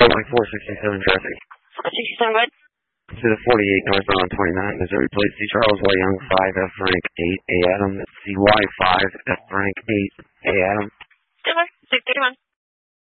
like 467 traffic. 467 what? To the 48 northbound 29 Missouri, please. C. Charles Y. Young 5 F rank 8 A Adam. CY 5 F rank 8 A Adam. Silver 631.